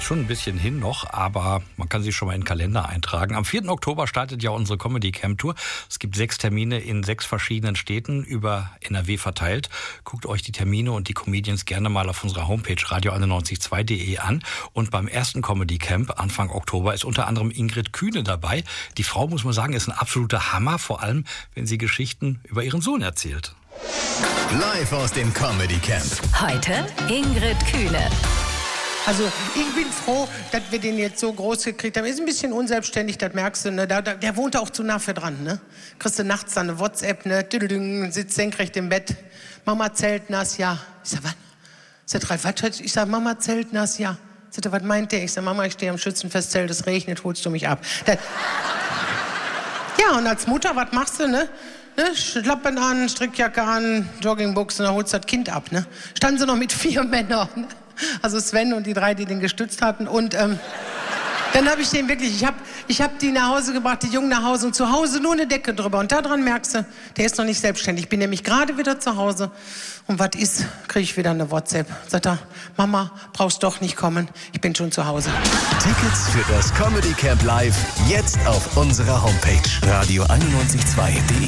schon ein bisschen hin noch, aber man kann sich schon mal in den Kalender eintragen. Am 4. Oktober startet ja unsere Comedy Camp Tour. Es gibt 6 Termine in 6 verschiedenen Städten über NRW verteilt. Guckt euch die Termine und die Comedians gerne mal auf unserer Homepage radio912.de an. Und beim ersten Comedy Camp Anfang Oktober ist unter anderem Ingrid Kühne dabei. Die Frau, muss man sagen, ist ein absoluter Hammer, vor allem wenn sie Geschichten über ihren Sohn erzählt. Live aus dem Comedy Camp. Heute Ingrid Kühne. Also ich bin froh, dass wir den jetzt so groß gekriegt haben. Ist ein bisschen unselbstständig, das merkst du. Ne? Der wohnt auch zu nah für dran. Ne? Kriegst du nachts dann eine WhatsApp, ne? Sitzt senkrecht im Bett. Mama zeltnass, ja. Ich sag, was? Sagt Ralf, was? Ich sag, Mama zeltnass, ja. Sagt er, was meint der? Ich sag, Mama, ich stehe am Schützenfestzelt, es regnet, holst du mich ab. Ja, und als Mutter, was machst du, ne? Schlappen an, Strickjacke an, Joggingbuchsen, dann holst du das Kind ab, ne? Standen sie noch mit 4 Männern, ne? Also Sven und die 3, die den gestützt hatten. Und dann habe ich den wirklich, ich hab die nach Hause gebracht, die Jungen nach Hause, und zu Hause nur eine Decke drüber. Und daran merkst du, der ist noch nicht selbstständig. Ich bin nämlich gerade wieder zu Hause. Und was ist, kriege ich wieder eine WhatsApp. Sagt er, Mama, brauchst doch nicht kommen, ich bin schon zu Hause. Tickets für das Comedy Camp Live jetzt auf unserer Homepage radio912.de.